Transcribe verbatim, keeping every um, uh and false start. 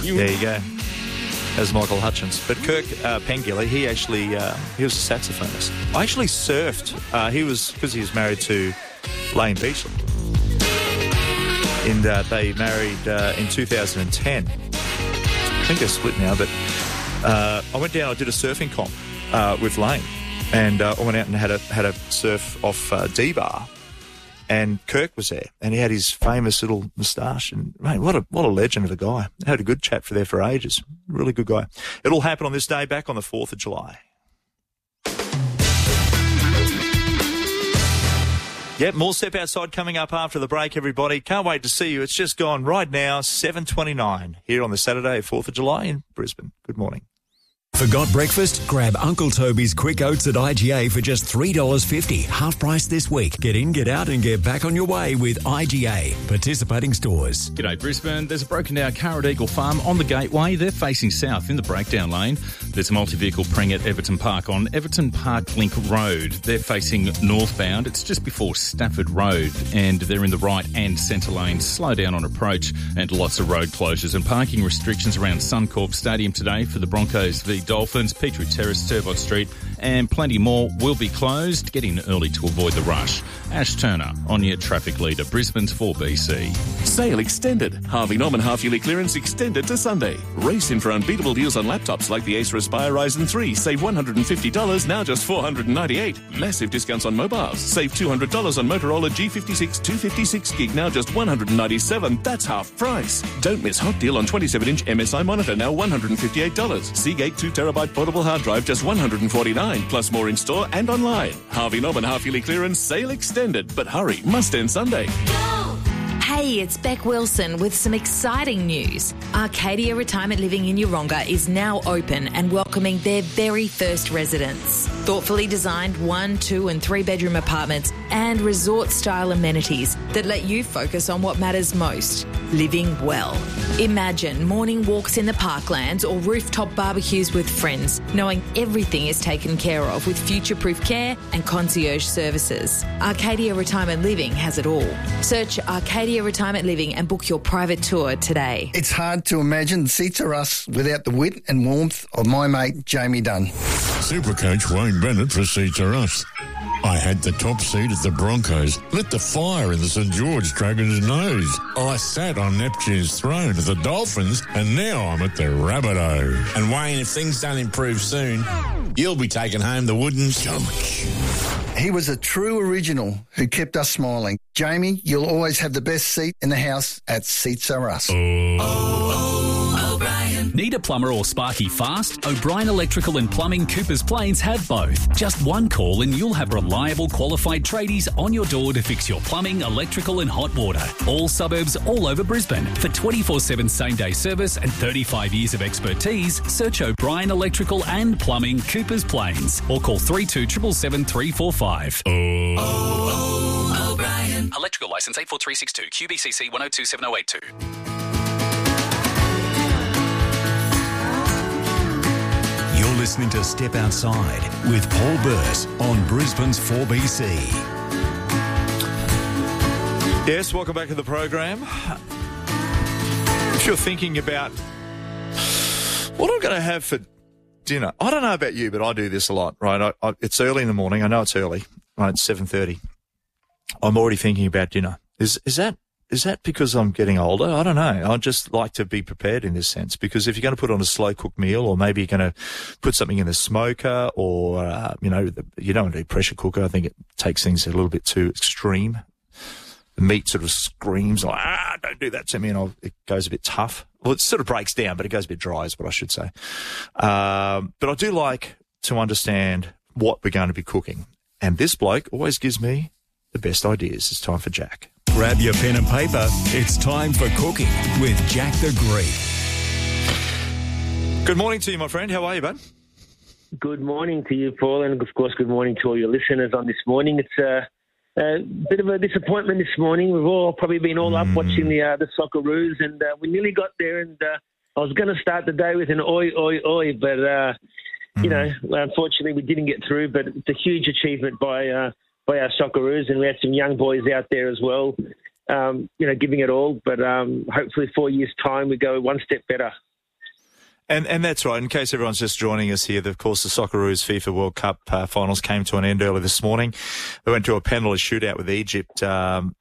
There you go. As Michael Hutchins. But Kirk uh, Pengilly, he actually, uh, he was a saxophonist. I actually surfed. Uh, he was, because he was married to Lane Beachley. And uh, they married uh, in two thousand ten. I think they're split now, but uh, I went down, I did a surfing comp uh, with Lane. And uh, I went out and had a had a surf off uh, D-Bar. And Kirk was there, and he had his famous little moustache. And, mate, what a what a legend of a guy. Had a good chat for there for ages. Really good guy. It'll happen on this day back on the fourth of July. Yep, more Step Outside coming up after the break, everybody. Can't wait to see you. It's just gone right now, seven twenty-nine, here on the Saturday, fourth of July in Brisbane. Good morning. Forgot breakfast? Grab Uncle Toby's Quick Oats at I G A for just three dollars fifty. Half price this week. Get in, get out and get back on your way with I G A. Participating stores. G'day Brisbane. There's a broken down car at Eagle Farm on the Gateway. They're facing south in the breakdown lane. There's a multi-vehicle preng at Everton Park on Everton Park Link Road. They're facing northbound. It's just before Stafford Road and they're in the right and centre lane. Slow down on approach and lots of road closures and parking restrictions around Suncorp Stadium today for the Broncos v Dolphins, Petrie Terrace, Turbot Street, and plenty more will be closed. Get in early to avoid the rush. Ash Turner on your traffic leader, Brisbane's four B C. Sale extended. Harvey Norman half-yearly clearance extended to Sunday. Race in for unbeatable deals on laptops like the Acer Aspire Ryzen three. Save one hundred fifty dollars, now just four hundred ninety-eight dollars. Massive discounts on mobiles. Save two hundred dollars on Motorola G fifty-six two fifty-six gig, now just one hundred ninety-seven dollars. That's half price. Don't miss hot deal on twenty-seven inch M S I monitor, now one hundred fifty-eight dollars. Seagate two terabyte portable hard drive, just one hundred forty-nine dollars. Plus more in store and online. Harvey Norman half-yearly clearance, sale extended. But hurry, must end Sunday. Hey, it's Beck Wilson with some exciting news. Arcadia Retirement Living in Yeronga is now open and welcoming their very first residents. Thoughtfully designed one, two and three bedroom apartments and resort-style amenities that let you focus on what matters most, living well. Imagine morning walks in the parklands or rooftop barbecues with friends, knowing everything is taken care of with future-proof care and concierge services. Arcadia Retirement Living has it all. Search Arcadia Retirement Living and book your private tour today. It's hard to imagine Seats Are Us without the wit and warmth of my mate Jamie Dunn. Supercoach Wayne Bennett for Seats Are Us. I had the top seat at the Broncos, lit the fire in the St George Dragons' nose. I sat on Neptune's throne at the Dolphins, and now I'm at the Rabbitoh. And Wayne, if things don't improve soon, you'll be taking home the wooden stomach. He was a true original who kept us smiling. Jamie, you'll always have the best seat in the house at Seats Are Us. Oh, oh, O'Brien. Need a plumber or sparky fast? O'Brien Electrical and Plumbing Coopers Plains have both. Just one call and you'll have reliable, qualified tradies on your door to fix your plumbing, electrical and hot water. All suburbs, all over Brisbane. For twenty-four seven same-day service and thirty-five years of expertise, search O'Brien Electrical and Plumbing Coopers Plains or call three two seven seven three four five. oh. Oh, oh, O'Brien. Electrical licence eight four three six two, Q B C C one oh two seven oh eight two. You're listening to Step Outside with Paul Burse on Brisbane's four B C. Yes, welcome back to the program. If you're thinking about what I'm going to have for dinner, I don't know about you, but I do this a lot, right? I, I, it's early in the morning. I know it's early, right? It's seven thirty. I'm already thinking about dinner. Is is that is that because I'm getting older? I don't know. I just like to be prepared in this sense, because if you're going to put on a slow cooked meal, or maybe you're going to put something in the smoker, or uh, you know, the, you don't want to do pressure cooker. I think it takes things a little bit too extreme. The meat sort of screams like, ah, don't do that to me, and I'll, it goes a bit tough. Well, it sort of breaks down, but it goes a bit dry is what I should say. Um, but I do like to understand what we're going to be cooking, and this bloke always gives me the best ideas. It's time for Jack. Grab your pen and paper. It's time for cooking with Jack the Greek. Good morning to you, my friend. How are you, bud? Good morning to you, Paul, and of course, good morning to all your listeners on this morning. It's a, a bit of a disappointment this morning. We've all probably been all up mm. watching the uh, the Socceroos, and uh, we nearly got there. And uh, I was going to start the day with an oi, oi, oi, but uh, mm. you know, unfortunately, we didn't get through. But it's a huge achievement by. Uh, by our Socceroos, and we had some young boys out there as well, um, you know, giving it all. But um, hopefully four years' time we go one step better. And and that's right. In case everyone's just joining us here, of course, the Socceroos FIFA World Cup uh, finals came to an end early this morning. They went to a penalty shootout with Egypt. Um,